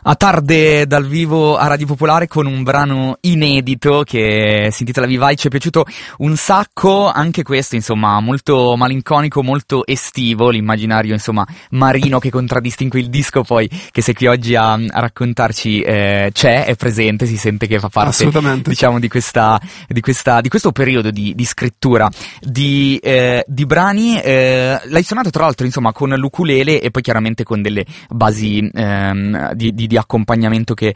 A tarde dal vivo a Radio Popolare con un brano inedito che si intitola Vivai, ci è piaciuto un sacco, anche questo insomma molto malinconico, molto estivo, l'immaginario insomma marino che contraddistingue il disco poi che sei qui oggi a raccontarci c'è, è presente, si sente che fa parte diciamo di questo periodo di scrittura di brani, l'hai suonato tra l'altro insomma con l'ukulele e poi chiaramente con delle basi di accompagnamento che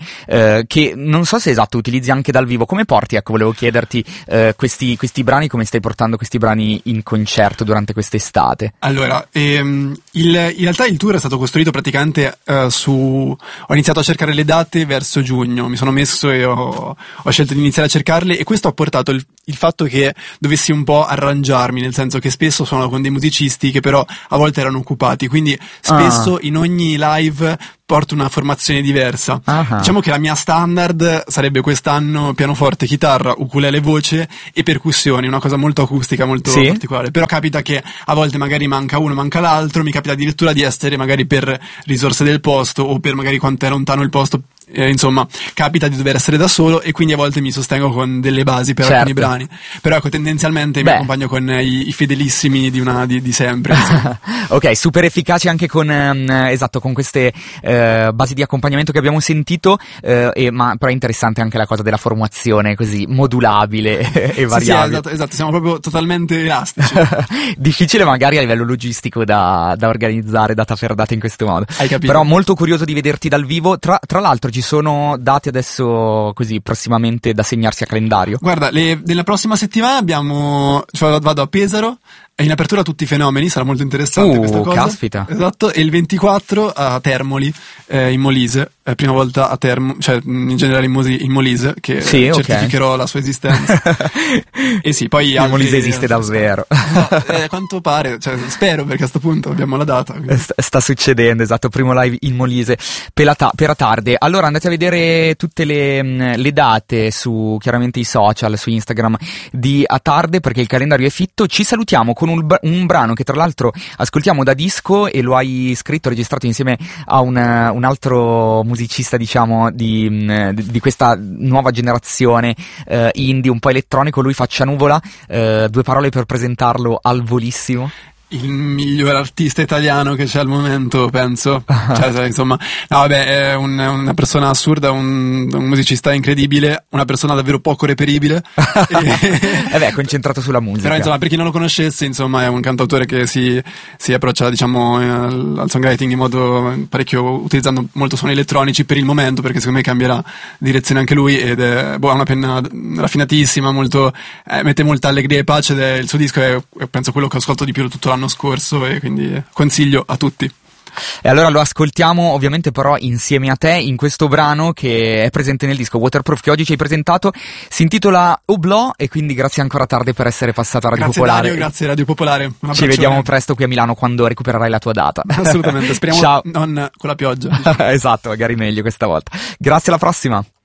non so se esatto utilizzi anche dal vivo. Come porti, ecco, volevo chiederti questi brani, come stai portando questi brani in concerto durante quest'estate? Allora, in realtà il tour è stato costruito praticamente ho iniziato a cercare le date verso giugno, mi sono messo e ho scelto di iniziare a cercarle, e questo ha portato il fatto che dovessi un po' arrangiarmi, nel senso che spesso suono con dei musicisti che però a volte erano occupati, quindi spesso in ogni live porto una formazione diversa. Diciamo che la mia standard sarebbe quest'anno pianoforte, chitarra, ukulele, voce e percussioni, una cosa molto acustica, molto particolare. Però capita che a volte magari manca uno, manca l'altro, mi capita addirittura di essere magari per risorse del posto o per magari quanto è lontano il posto, insomma capita di dover essere da solo, e quindi a volte mi sostengo con delle basi per alcuni brani, però ecco, tendenzialmente mi accompagno con i fedelissimi di sempre. Ok, super efficaci anche con con queste basi di accompagnamento che abbiamo sentito, ma però è interessante anche la cosa della formazione così modulabile e variabile. Sì, esatto, siamo proprio totalmente elastici. Difficile magari a livello logistico da organizzare data per data in questo modo. Hai capito? Però molto curioso di vederti dal vivo. Tra l'altro ci sono date adesso così prossimamente da segnarsi a calendario? Guarda, nella prossima settimana vado a Pesaro, è in apertura Tutti i fenomeni, sarà molto interessante questa cosa. Caspita. Esatto, e il 24 a Termoli, in Molise, prima volta a in generale in Molise, che certificherò la sua esistenza. E sì, poi il Molise esiste davvero. No, quanto pare, spero, perché a sto punto abbiamo la data. Sta succedendo, esatto, primo live in Molise per Atarde. Allora andate a vedere tutte le date su chiaramente i social, su Instagram di Atarde, perché il calendario è fitto. Ci salutiamo con un brano che tra l'altro ascoltiamo da disco e lo hai scritto, registrato insieme a un altro musicista, diciamo, di questa nuova generazione indie, un po' elettronico. Lui Faccia Nuvola, 2 parole per presentarlo al volissimo. Il miglior artista italiano che c'è al momento, penso. Insomma, è una persona assurda, un musicista incredibile, una persona davvero poco reperibile. È concentrato sulla musica. Però insomma, per chi non lo conoscesse, insomma, è un cantautore che si approccia, diciamo, al songwriting in modo parecchio, utilizzando molto suoni elettronici per il momento, perché secondo me cambierà direzione anche lui, ed ha una penna raffinatissima, molto, mette molta allegria e pace, ed il suo disco è penso quello che ho ascoltato di più tutto l'anno scorso, e quindi consiglio a tutti. E allora lo ascoltiamo ovviamente però insieme a te in questo brano che è presente nel disco Waterproof che oggi ci hai presentato. Si intitola Oblò, e quindi grazie ancora Tarde per essere passato a Radio Popolare. Grazie Radio Popolare. Ci vediamo presto qui a Milano quando recupererai la tua data. Assolutamente, speriamo. Ciao. Non con la pioggia. Esatto, magari meglio questa volta. Grazie, alla prossima.